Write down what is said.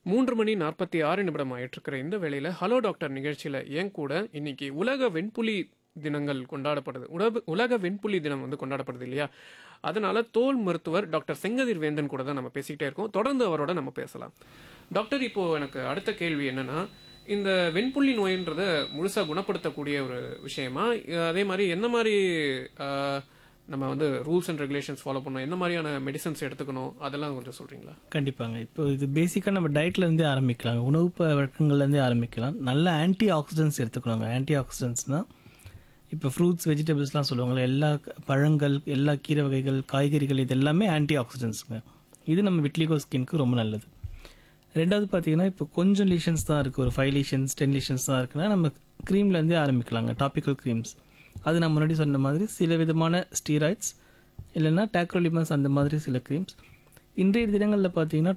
3:46 ஆயிட்டிருக்கிற இந்த வேளையில hello doctor நிகழ்ச்சியில என் கூட இன்னைக்கு உலக வெண்புலி தினங்கள் கொண்டாடப்படுது. உலக வெண்புலி தினம் வந்து கொண்டாடப்படுது இல்லையா? அதனால தோல் மருத்துவர் டாக்டர் செங்கதிர் வேந்தன் கூட தான் நம்ம பேசிக்கிட்டே இருக்கோம். தொடர்ந்து அவரோட நம்ம பேசலாம். டாக்டர், இப்போ எனக்கு அடுத்த கேள்வி என்னன்னா, இந்த வெண்புள்ளி நோயின்றத முழுசா குணப்படுத்தக்கூடிய ஒரு விஷயமா? அதே மாதிரி என்ன மாதிரி நம்ம வந்து ரூல்ஸ் அண்ட் ரெகுலேஷன்ஸ் ஃபாலோ பண்ணணும், என்ன மாதிரியான மெடிசன்ஸ் எடுத்துக்கணும், அதெல்லாம் கொஞ்சம் சொல்றீங்களா? கண்டிப்பாங்க. இப்போ இது பேசிக்காக நம்ம டயட்லேருந்தே ஆரம்பிக்கலாம், உணவு வழக்கங்கள்லேருந்தே ஆரம்பிக்கலாம். நல்ல ஆன்டி ஆக்சிடென்ட்ஸ் எடுத்துக்கணுங்க. ஆன்டி ஆக்சிடென்ட்ஸ்னால் இப்போ ஃப்ரூட்ஸ் வெஜிடபிள்ஸ்லாம் சொல்லுவாங்களே, எல்லா பழங்கள், எல்லா கீரை வகைகள், காய்கறிகள், இது எல்லாமே ஆன்டி ஆக்சிடென்ட்ஸுங்க. இது நம்ம விட்லிகோ ஸ்கின்க்கு ரொம்ப நல்லது. ரெண்டாவது பார்த்தீங்கன்னா, இப்போ கொஞ்சம் லீஷன்ஸ் தான் இருக்குது, ஒரு 5 லீஷன்ஸ் 10 லீஷன்ஸ் தான் இருக்குன்னா நம்ம க்ரீம்லேருந்தே ஆரம்பிக்கலாங்க. டாப்பிக்கல் க்ரீம்ஸ், அது நான் முன்னாடி சொன்ன மாதிரி சில விதமான ஸ்டீராய்ட்ஸ் இல்லைன்னா டேக்ரோலிமஸ், அந்த மாதிரி சில க்ரீம்ஸ். இன்றைய தினங்களில் பார்த்தீங்கன்னா